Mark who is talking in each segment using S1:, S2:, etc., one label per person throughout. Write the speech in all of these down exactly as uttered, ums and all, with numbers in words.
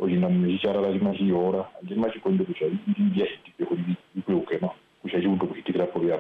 S1: ojina mishara lazima shiora lazima shikonde kusha ndia hitipe kuri ikwe ukema kusha chiuto kuhitikira poya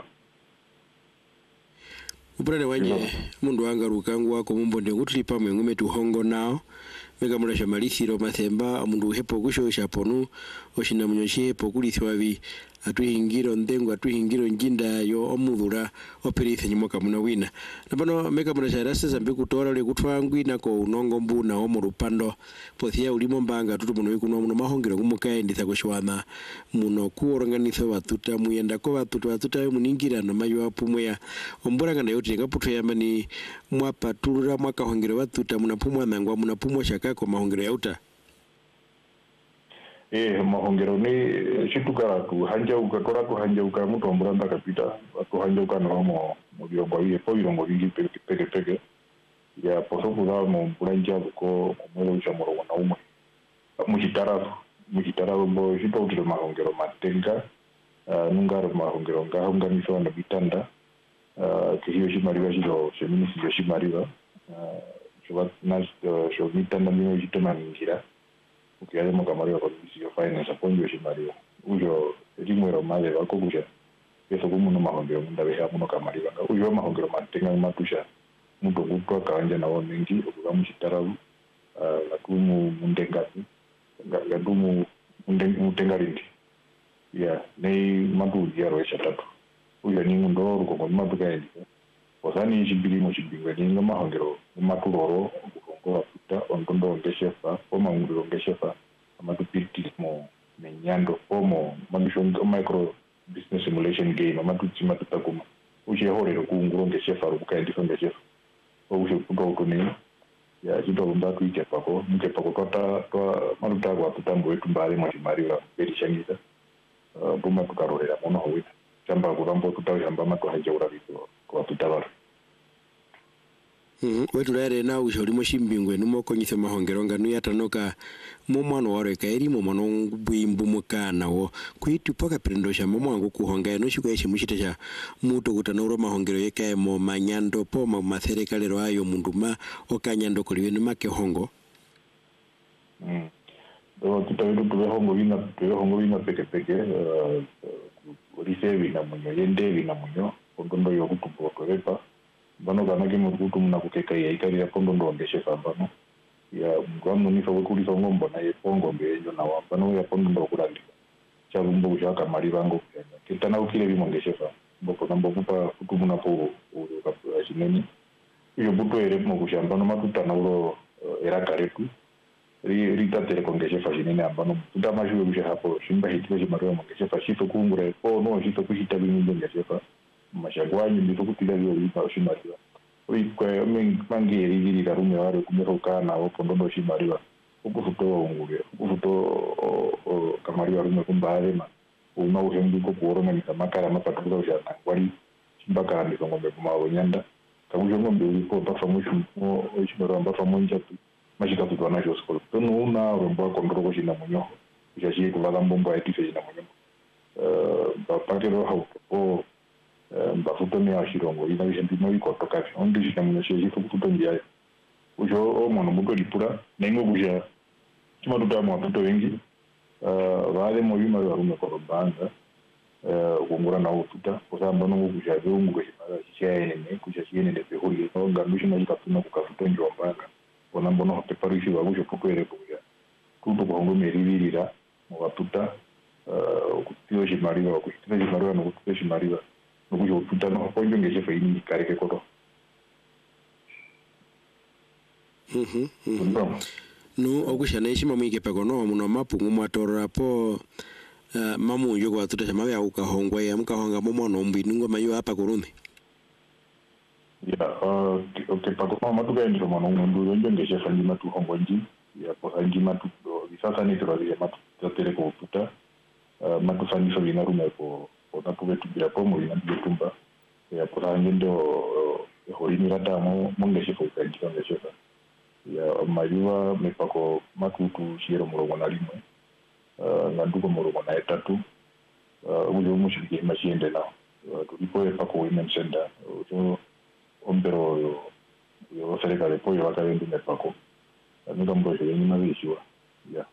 S2: upurane wanye mundu wanga rukangu wako mumbonde kuti pamwe ngume tuhongo nao mega mula shamalisiro mathemba mundu hepo kusho shaponu oshina munyoshi hepo kulithwavi atuhingiro ndengo atuhingiro njinda yo omudhura operithe nyimoka muna wina napano mega mula sharasa zambi kutora ule kutwangwi nako unongo mbuna omurupando pothia ulimo mbanga tutu muno wikuno muno mahongero kumukae nditha kushwana muno kuoranganitha watuta muyenda ko watuta watuta muningira na mayo apumwe omburanga na yote ngaputo yamani mwapa turura mwaka hongero watuta munapumwa nangwa munapumwa shakako mahongero yauta
S1: eh mahongero ni chitukara tu hanja ukatora ko hanja uka muto omburanda kapita to hanja uka no mo mo byongo biye po byongo bingi peke peke peke ya poso kuza mo buranja ko mo cha moro na umwe mu chitara mu chitara bo chito utile mahongero matenga nungaro mahongero nga honga miso na bitanda kihiyo shimariwa jilo sheminisi yo shimariwa shobat nas sho bitanda miyo jitema ngira ukiyale mo kamariwa ko bisiyo finance aponyo shimariwa ujo rimwero male bako kuja yeso kumuno mahongero ndabe ha muno kamariwa ujo mahongero matenga matusha muto gutwa kanja na womengi okuba mu chitarabu la kumu mundengati ngadumu mundengarindi ya nei madu yaro ya tatu uyo ni ndo ruko madu kaidi osani chibirimo chibingwe ni ngama hongero matuloro kukongo afuta ondondo ngeshefa koma nguro ngeshefa amatu piti mo menyando omo mabisho micro business simulation game amatu chimatu takuma uje horero ku nguro ngeshefa rukaidi ngeshefa uje kuto kuni ya jido mbatu ije pako mke pako tota to maluta kwa tutambo wetu mbali mwa chimariwa berishangiza buma tukarorera mono howita chamba kurambo tutawamba mato hajaura bito kwa tutawara
S2: mhm wetu lere na ujo limo shimbingwe numo konyithe mahongero nganu yatanoka momano wareka eri momano bwimbu mukana wo kwitu paka prendosha momwangu kuhonga no shiko yeshi mushite cha muto kutanoro mahongero yekae mo manyando po ma mathereka lero ayo munduma okanyando koliwe make hongo
S1: mm do tutawidu tuwe hongo wina tuwe hongo wina peke peke risevi na munyo yendevi na munyo kondondo yo kutupo kwepa bano kana ke mukutu muna kukeka ya ikari ya kondondo ngeshefa bano ya ngwano ni fawe kuli songo mbona ye pongo mbeyo na wabano ya kondondo kulandi cha bumbo ushaka mari bango kitana ukile bimo ngeshefa mboko nambo kupa kutu muna po uka shineni iyo buto ere mo kushamba no matuta na uro era karetu ri rita tere kongeshefa shineni ambano tutama shwe kusha hapo shimba hitwe shimaro mo ngeshefa shito kungure po no shito kuhita bimo ngeshefa mashagwanyi ndikutila byo bipa shimariwa oikwe mangeri giri garume ware kumeroka na opondondo shimariwa ukufuto ngure ukufuto kamariwa rume kumbale ma una uhembi ko kuorona ni kamakara mapatuza ushana wali chimbaka ndi ngombe kumawo nyanda kamujo ngombe uko bafa mushu mo oishimaro bafa monja tu mashika tu twana jo skolo tono una rombo kondro ko shina munyo ushashie kuvala mbombo ya tife shina munyo eh bapakero hapo mbafuto ni ashirongo ina bishenti no ikoto kafi ondi shina munyo futo ndiya ujo o mono muto lipura nengo kuja chima tutamo watoto wengi uh wale moyuma wa rume ko banga uh kungura na ututa kusamba no kuja zungu kwa shine ne kuja shine ne pe huli no ngandusha na ikatuna kukafuto njo banga ona mbono teparishi wa kuja pukwere kuja kuto ko ngome rivirira mo watuta uh kutio shimariwa kutio shimariwa no kutio shimariwa nukujo tutano konjo ngeshefa ini kareke koto
S2: mhm mhm no okushana ishima mwike pekono muno mapungu mwatorora po uh, mamu yo kwa tutasha mawe au kahongwa ya mkahonga momo no mbinungo mayo hapa kurundi
S1: ya uh okay pako mama tuga ndiro mwana mundu njo ngeshefa ndi matu hongwa nji ya po hanji matu bisasa ni toro ya matu tatere ko tuta uh, matu fani so bina rume ko ona tubetu bila pomo ina bitumba ya po hanji ndo horini rata mo ngeshefa ukanji ngeshefa ya mayuwa mepako matutu shiro murongo na limwe uh, nganduko murongo na etatu uh, ujo mushiriki mashiende na uh, tulipo epako women center ujo ombero yo yo serikali po yo wakayendu mepako uh, nuka mboje yenye mabishiwa ya